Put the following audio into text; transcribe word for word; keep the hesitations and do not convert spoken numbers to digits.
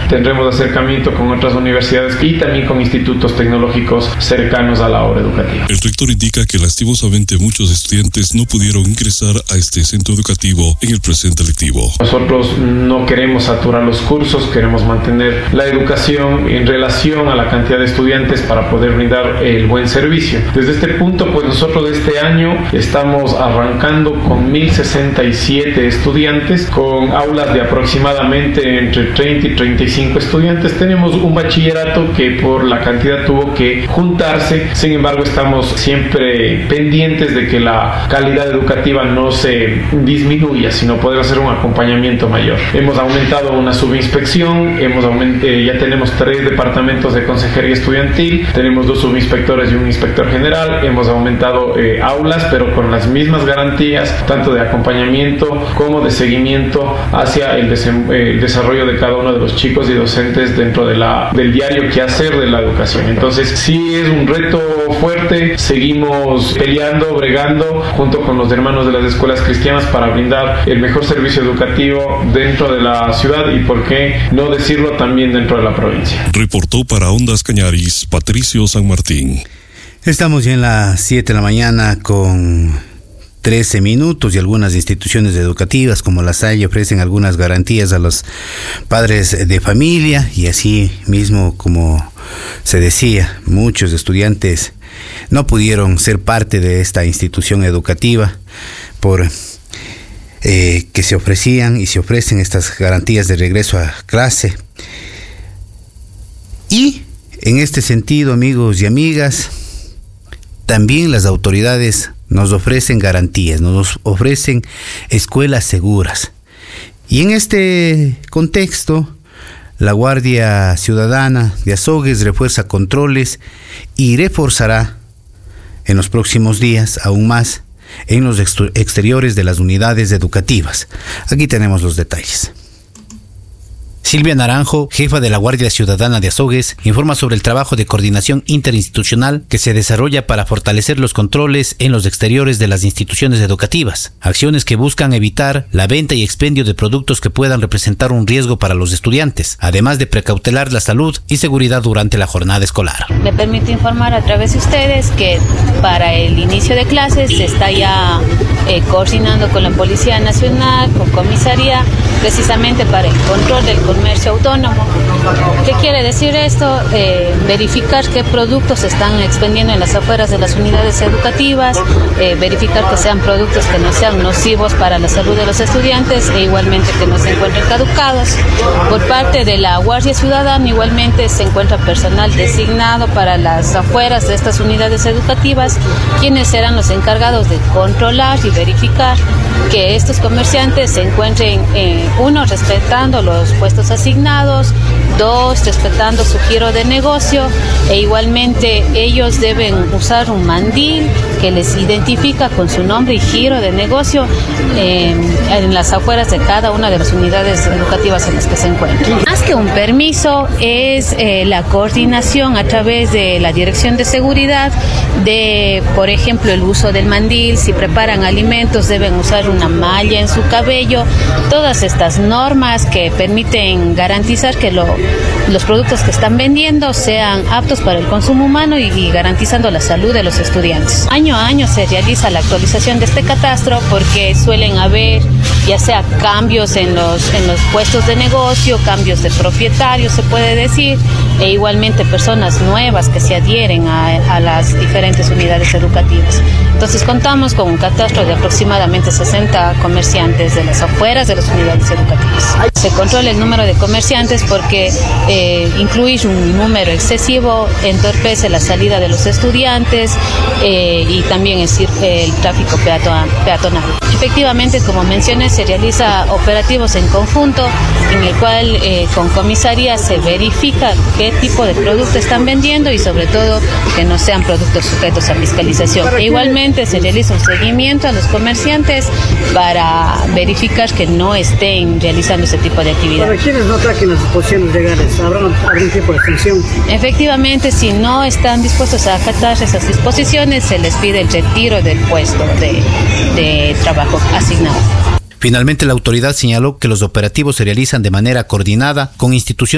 tendremos acercamiento con otras universidades y también con institutos tecnológicos cercanos a la obra educativa. El rector indica que lastimosamente muchos estudiantes no pudieron ingresar a este centro educativo en el presente lectivo. Nosotros no queremos saturar los cursos, queremos mantener la educación en relación a la cantidad de estudiantes para poder brindar el buen servicio. Desde este punto, pues nosotros este año estamos arrancando con mil sesenta y siete estudiantes, con aulas de aproximadamente entre treinta y treinta y cinco estudiantes. Tenemos un bachillerato que por la cantidad tuvo que juntarse, sin embargo estamos siempre pendientes de que la calidad educativa no se disminuya, sino poder hacer un acompañamiento mayor. Hemos aumentado una subinspección, hemos aument- eh, ya tenemos tres departamentos de consejería estudiantil, tenemos dos subinspectores y un inspector general, hemos aumentado eh, aulas, pero con las mismas garantías, tanto de acompañamiento como de seguimiento hacia el, desem- eh, el desarrollo de cada uno de los chicos y docentes dentro de la, del diario quehacer de la educación. Entonces, sí es un reto fuerte, seguimos peleando, bregando junto con los hermanos de las escuelas cristianas para brindar el mejor servicio educativo dentro de la ciudad y, por qué no decirlo, también dentro de la provincia. Reportó para Ondas Cañaris, Patricio San Martín. Estamos ya en las siete de la mañana con trece minutos y algunas instituciones educativas como la Salle ofrecen algunas garantías a los padres de familia y así mismo, como se decía, muchos estudiantes no pudieron ser parte de esta institución educativa por eh, que se ofrecían y se ofrecen estas garantías de regreso a clase. Y en este sentido, amigos y amigas, también las autoridades nos ofrecen garantías, nos ofrecen escuelas seguras. Y en este contexto, la Guardia Ciudadana de Azogues refuerza controles y reforzará en los próximos días aún más en los exteriores de las unidades educativas. Aquí tenemos los detalles. Silvia Naranjo, jefa de la Guardia Ciudadana de Azogues, informa sobre el trabajo de coordinación interinstitucional que se desarrolla para fortalecer los controles en los exteriores de las instituciones educativas, acciones que buscan evitar la venta y expendio de productos que puedan representar un riesgo para los estudiantes, además de precautelar la salud y seguridad durante la jornada escolar. Me permito informar a través de ustedes que para el inicio de clases se está ya eh, coordinando con la Policía Nacional, con comisaría, precisamente para el control del comercio autónomo. ¿Qué quiere decir esto? Eh, verificar qué productos se están expendiendo en las afueras de las unidades educativas, eh, verificar que sean productos que no sean nocivos para la salud de los estudiantes e igualmente que no se encuentren caducados. Por parte de la Guardia Ciudadana igualmente se encuentra personal designado para las afueras de estas unidades educativas, quienes serán los encargados de controlar y verificar que estos comerciantes se encuentren, eh, uno, respetando los puestos asignados, dos, respetando su giro de negocio, e igualmente ellos deben usar un mandil que les identifica con su nombre y giro de negocio eh, en las afueras de cada una de las unidades educativas en las que se encuentran. Más que un permiso, es eh, la coordinación a través de la Dirección de Seguridad de, por ejemplo, el uso del mandil. Si preparan alimentos deben usar una malla en su cabello. Todas estas normas que permiten garantizar que lo, los productos que están vendiendo sean aptos para el consumo humano y, y garantizando la salud de los estudiantes. Año a año se realiza la actualización de este catastro porque suelen haber ya sea cambios en los, en los puestos de negocio, cambios de propietarios se puede decir, e igualmente personas nuevas que se adhieren a, a las diferentes unidades educativas. Entonces contamos con un catastro de aproximadamente sesenta comerciantes de las afueras de las unidades educativas. Se controla el número de comerciantes porque eh, incluir un número excesivo entorpece la salida de los estudiantes eh, y también el, el tráfico peatonal. Efectivamente, como mencioné, se realiza operativos en conjunto en el cual eh, con comisaría se verifica qué tipo de productos están vendiendo y sobre todo que no sean productos sujetos a fiscalización. E igualmente se realiza un seguimiento a los comerciantes para verificar que no estén realizando ese tipo de actividad. ¿Para quienes no ataquen las disposiciones legales? ¿Habrá algún tipo de sanción? Efectivamente, si no están dispuestos a acatar esas disposiciones, se les pide el retiro del puesto de, de trabajo asignado. Finalmente, la autoridad señaló que los operativos se realizan de manera coordinada con instituciones